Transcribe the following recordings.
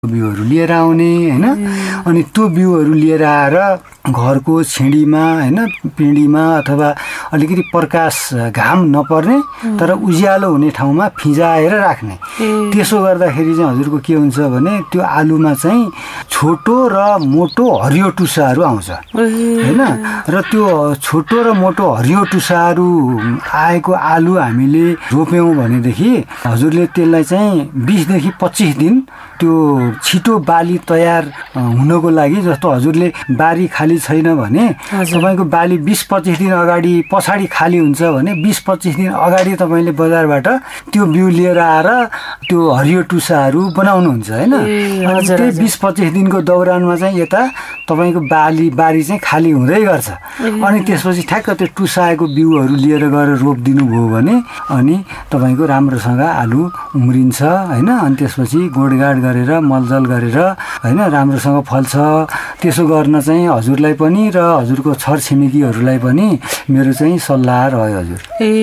बिउहरू लिएर आउने हैन अनि त्यो बिउहरू लिएर आएर घरको छिडीमा हैन पिँढीमा अथवा अलिकति प्रकाश घाम नपर्ने तर उज्यालो हुने ठाउँमा फिजाएर राख्ने त्यसो गर्दाखेरि चाहिँ हजुरको के हुन्छ भने त्यो आलुमा चाहिँ छोटो र मोटो हरियो टुसाहरू आउँछ हैन र त्यो छोटो र मोटो हरियो टुसाहरू आएको आलु हामीले रोप्यौं भनेदेखि हजुरले त्यसलाई चाहिँ 20 देखि 25 दिन त्यो छिटो बाली तयार हुनको लागि जस्तो हजुरले बारी खाली छैन भने तपाईको बाली 20-25 दिन अगाडि पछाडी खाली हुन्छ भने 20-25 दिन अगाडि तपाईले बजारबाट त्यो बिउ लिएर आएर त्यो हरियो टुसाहरू बनाउनुहुन्छ हैन अनि त्यही 20-25 दिनको दौरानमा चाहिँ यता तपाईको बारी चाहिँ खाली हुँदै गर्छ अनि त्यसपछि ठ्याक्क त्यो टुसाएको बिउहरू लिएर गएर रोप्दिनु भयो भने अनि तपाईको राम्रोसँग आलु उम्रिन्छ हैन अनि त्यसपछि गोडगाड गरेर मलजल गरेर हैन राम्रोसँग फल्छ त्यसो गर्न चाहिँ हजुरलाई पनि र हजुरको छरछिमेकीहरूलाई पनि मेरो चाहिँ सल्लाह रह्यो हजुर।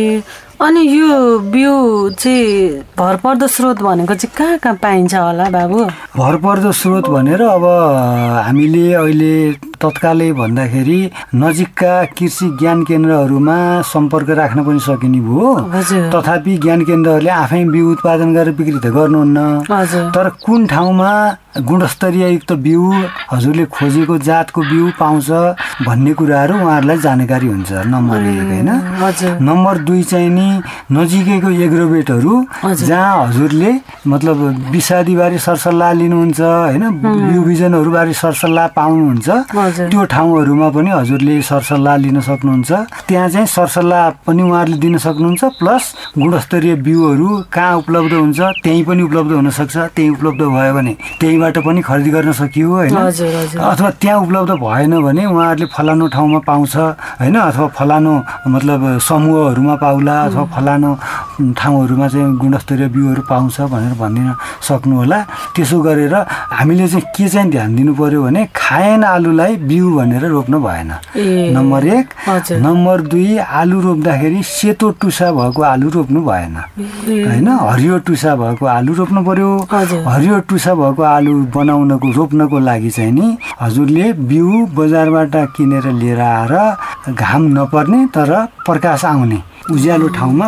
अनि यो बिउ चाहिँ भरपर्दो स्रोत भनेको चाहिँ कहाँ पाइन्छ होला बाबु? भरपर्दो स्रोत भनेर अब हामीले अहिले तत्कालै भन्दाखेरि नजिकका कृषि ज्ञान केन्द्रहरूमा सम्पर्क राख्न पनि सकिने भयो तथापि ज्ञान केन्द्रहरूले आफै बिउ उत्पादन गरेर बिक्री त गर्नुहुन्न तर कुन ठाउँमा गुणस्तरीय युक्त बिउ हजुरले खोजेको जातको बिउ पाउँछ भन्ने कुराहरू उहाँहरूलाई जानकारी हुन्छ नम्बर 1 हैन नम्बर 2 चाहिँ नि नजिकैको एग्रोवेटहरू जहाँ हजुरले मतलब विषादीबारे सरसल्लाह लिनुहुन्छ हैन बिउ बिजनहरू बारे सरसल्लाह पाउनुहुन्छ त्यो ठाउँहरूमा पनि हजुरले सरसल्लाह लिन सक्नुहुन्छ त्यहाँ चाहिँ सरसल्लाह पनि उहाँहरूले दिन सक्नुहुन्छ प्लस गुणस्तरीय बिउहरू कहाँ उपलब्ध हुन्छ त्यही पनि उपलब्ध हुन सक्छ त्यही उपलब्ध भयो भने त्यहीबाट पनि खरिद गर्न सकियो हैन अथवा त्यहाँ उपलब्ध भएन भने उहाँहरूले फलानो ठाउँमा पाउँछ हैन अथवा फलानो मतलब समूहहरूमा पाउला अथवा फलानो ठाउँहरूमा चाहिँ गुणस्तरीय बिउहरू पाउँछ भनेर भनिदिन सक्नु होला। त्यसो गरेर हामीले चाहिँ के चाहिँ ध्यान दिनु पर्यो भने खाएन आलुलाई बिउ भनेर रोप्न भएन नम्बर 1 नम्बर 2 आलु रोप्दाखेरि सेतो टुसा भएको आलु रोप्नु भएन हैन हरियो टुसा भएको आलु रोप्नु पर्यो हरियो टुसा भएको आलु रोप्नको लागि चाहिँ नि हजुरले बिउ बजारबाट किनेर लिएर आएर घाम नपर्ने तर प्रकाश आउने उज्यालो ठाउँमा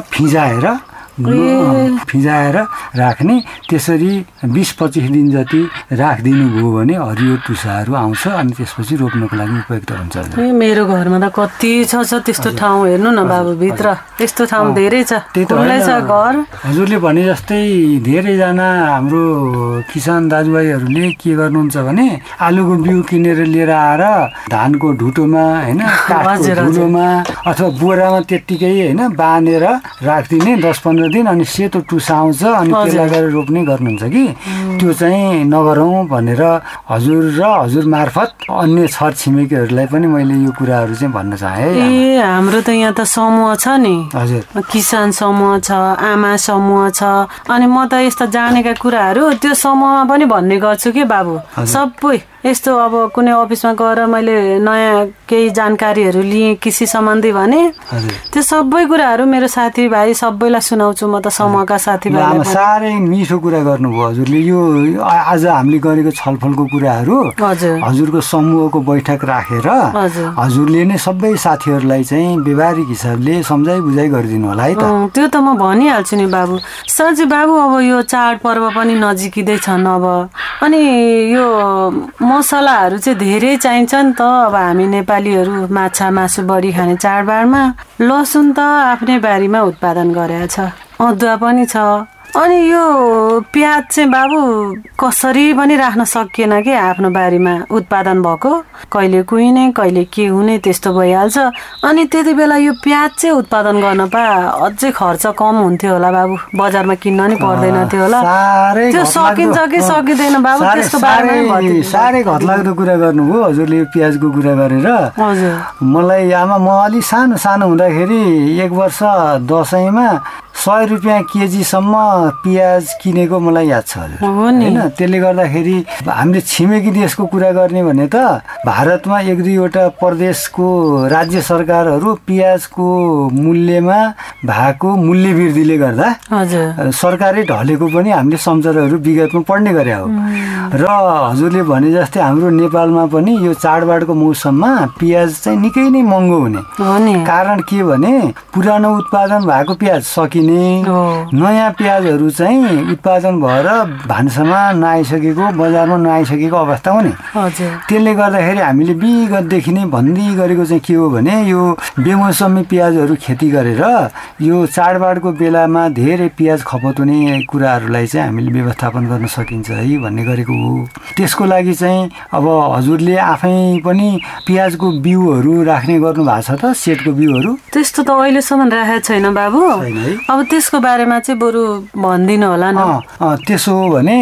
फिजाएर राख्ने त्यसरी 20-25 दिन जति राखिदिनु भयो भने हरियो टुसाहरू आउँछ अनि त्यसपछि रोप्नको लागि उपयुक्त हुन्छ। मेरो घरमा त कति छ त्यस्तो ठाउँ हेर्नु न बाबु भित्र त्यस्तो ठाउँ धेरै छ घर हजुरले भने जस्तै धेरैजना हाम्रो किसान दाजुभाइहरूले के गर्नुहुन्छ भने आलुको बिउ किनेर लिएर आएर धानको ढुटोमा हैन काठको ढुलोमा अथवा बोरामा त्यतिकै हैन बाँधेर राखिदिने 10-15 दिन अनि सेतो टुसा आउँछ अनि त्यसलाई गरेर रोप्ने गर्नुहुन्छ कि त्यो चाहिँ नगरौँ भनेर हजुर मार्फत अन्य छर छिमेकीहरूलाई पनि मैले यो कुराहरू चाहिँ भन्न चाहे। हाम्रो त यहाँ त समूह छ नि हजुर किसान समूह छ आमा समूह छ अनि म त यस्ता जानेका कुराहरू त्यो समूहमा पनि भन्ने गर्छु कि बाबु सबै यस्तो अब कुनै अफिसमा गएर मैले नयाँ केही जानकारीहरू लिएँ कृषि सम्बन्धी भने त्यो सबै कुराहरू मेरो साथीभाइ सबैलाई सुनाउँछु म त समूहका साथीभाइलाई। साह्रै मिठो कुरा गर्नुभयो हजुरले यो आज हामीले गरेको छलफलको कुराहरू हजुरको समूहको बैठक राखेर हजुरले नै सबै साथीहरूलाई चाहिँ व्यवहारिक हिसाबले सम्झाइ बुझाइ गरिदिनु होला है त। त्यो त म भनिहाल्छु नि बाबु। साँच्चै बाबु अब यो चाडपर्व पनि नजिकै छन् अब अनि यो मसलाहरू चाहिँ धेरै चाहिन्छ नि त अब हामी नेपालीहरू माछा मासु बढी खाने चाडबाडमा लसुन त आफ्नै बारीमा उत्पादन गरेको छ अदुवा पनि छ अनि यो प्याज चाहिँ बाबु कसरी पनि राख्न सकिएन कि आफ्नो बारीमा उत्पादन भएको कहिले कुहिने कहिले के हुने त्यस्तो भइहाल्छ अनि त्यति बेला यो प्याज चाहिँ उत्पादन गर्न अझै खर्च कम हुन्थ्यो होला बाबु बजारमा किन्न नि पर्दैन थियो होला त्यो सकिन्छ कि सकिँदैन बाबु त्यसको बारेमा साह्रै घटलाग्दो कुरा गर्नुभयो हजुरले यो प्याजको कुरा गरेर मलाई आमा म अलि सानो हुँदाखेरि 1 वर्ष दशैंमा 100 रुपियाँ केजीसम्म प्याज किनेको मलाई याद छ होइन। त्यसले गर्दाखेरि हामीले छिमेकी देशको कुरा गर्ने भने त भारतमा 1-2वटा प्रदेशको राज्य सरकारहरू प्याजको मूल्यमा भएको मूल्य वृद्धिले गर्दा सरकारै ढलेको पनि हामीले सम्झौताहरू विगतमा पढ्ने गरे हो। र हजुरले भने जस्तै हाम्रो नेपालमा पनि यो चाडबाडको मौसममा प्याज चाहिँ निकै नै महँगो हुने कारण के भने पुरानो उत्पादन भएको प्याज सकिने, नयाँ प्याजहरू चाहिँ उत्पादन भएर भान्सामा नआइसकेको, बजारमा नआइसकेको अवस्था हुने। त्यसले गर्दाखेरि हामीले विगतदेखि नै भन्दै गरेको चाहिँ के हो भने यो बेमौसमी प्याजहरू खेती गरेर यो चाडबाडको बेलामा धेरै प्याज खपत हुने कुराहरूलाई चाहिँ हामीले व्यवस्थापन गर्न सकिन्छ है भन्ने गरेको हो। त्यसको लागि चाहिँ अब हजुरले आफै पनि प्याजको बिउहरू राख्ने गर्नु भएको छ त? सेटको बिउहरू त्यस्तो त अहिलेसम्म राखेको छैन बाबु। अब त्यसको बारेमा चाहिँ बरु भनिदिनु होला न। त्यसो हो भने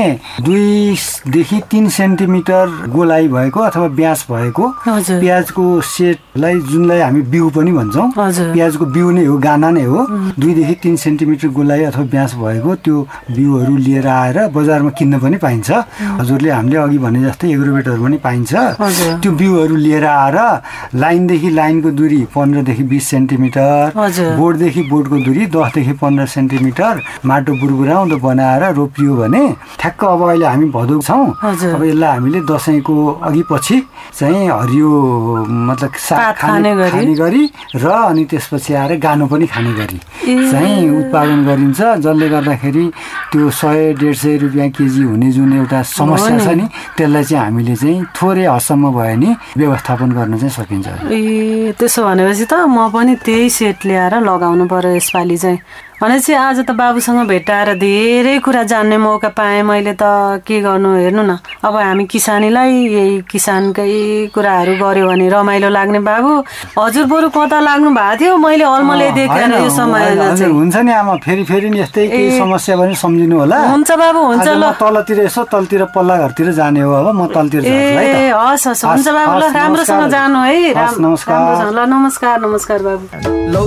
2 देखि 3 सेन्टिमिटर गोलाइ भएको अथवा ब्यास भएको प्याजको सेटलाई जुनलाई हामी बिउ पनि भन्छौँ, प्याजको बिउ नै हो, गाना नै हो। 2 देखि 3 सेन्टिमिटर गोलाइ अथवा ब्यास भएको त्यो बिउहरू लिएर आएर बजारमा किन्न पनि पाइन्छ। हजुरले हामीले अघि भने जस्तै एग्रोभेटहरू पनि पाइन्छ। त्यो बिउहरू लिएर आएर लाइनदेखि लाइनको दूरी 15 देखि 20 सेन्टिमिटर, बोर्डदेखि बोर्डको दूरी 10 देखि 15 सेन्टिमिटर माटो बुरबुराउँदो बनाएर रोपियो भने ठ्याक्क अब अहिले हामी भदौ छौँ, अब यसलाई हामीले दसैँको अघि पछि चाहिँ हरियो मतलब साग खाने गरी र अनि त्यसपछि आएर गानो पनि खाने गरी चाहिँ उत्पादन गरिन्छ। जसले गर्दाखेरि त्यो 100-150 रुपियाँ केजी हुने जुन एउटा समस्या छ नि त्यसलाई चाहिँ हामीले चाहिँ थोरै हदसम्म भयो नि व्यवस्थापन गर्न चाहिँ सकिन्छ। त्यसो भनेपछि त म पनि त्यही सेट ल्याएर लगाउनु पर्यो यसपालि चाहिँ। भनेपछि आज त बाबुसँग भेटाएर धेरै कुरा जान्ने मौका पाएँ मैले त। के गर्नु हेर्नु न, अब हामी किसानीलाई यही किसानकै कुराहरू गऱ्यो भने रमाइलो लाग्ने। बाबु हजुर बरु कता लाग्नु भएको थियो, मैले अलमले देखेर यो समयमा चाहिँ हुन्छ नि आमा, फेरि नि यस्तै केही समस्या पनि सम्झिनु होला। हुन्छ बाबु, हुन्छ ल। तलतिर यसो तलतिर पल्ला घरतिर जाने हो, अब म तलतिर जान्छु है त। हस् हुन्छ बाबु, ल राम्रोसँग जानु है। नमस्कार। ल नमस्कार बाबु।